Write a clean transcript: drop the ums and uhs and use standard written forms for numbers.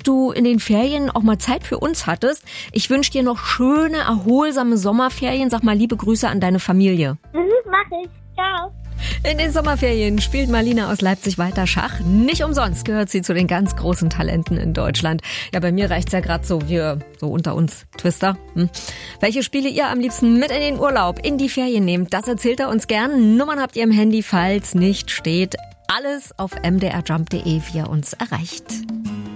du in den Ferien auch mal Zeit für uns hattest. Ich wünsche dir noch schöne, erholsame Sommerferien. Sag mal liebe Grüße an deine Familie. Mach ich. Ciao. In den Sommerferien spielt Marlina aus Leipzig weiter Schach. Nicht umsonst gehört sie zu den ganz großen Talenten in Deutschland. Ja, bei mir reicht's ja gerade so, wir so unter uns Twister. Welche Spiele ihr am liebsten mit in den Urlaub, in die Ferien nehmt, das erzählt er uns gern. Nummern habt ihr im Handy, falls nicht steht. Alles auf mdrjump.de, wie ihr uns erreicht.